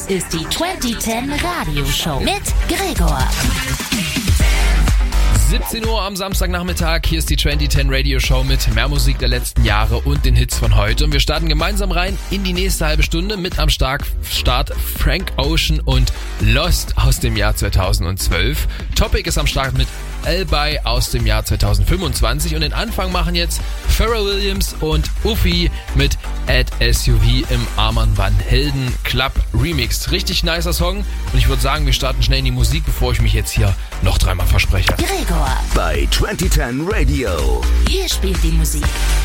Das ist die 2010 Radioshow mit Gregor. 17 Uhr am Samstagnachmittag, hier ist die 2010 Radio Show mit mehr Musik der letzten Jahre und den Hits von heute. Und wir starten gemeinsam rein in die nächste halbe Stunde mit am Start Frank Ocean und Lost aus dem Jahr 2012. Topic ist am Start mit Elbai aus dem Jahr 2025 und den Anfang machen jetzt Pharrell Williams und Uffy mit Add SUV im Arman Van Helden Club Remix. Richtig nicer Song und ich würde sagen, wir starten schnell in die Musik, bevor ich mich jetzt hier noch dreimal verspreche. Gregor bei 2010 Radio. Hier spielt die Musik.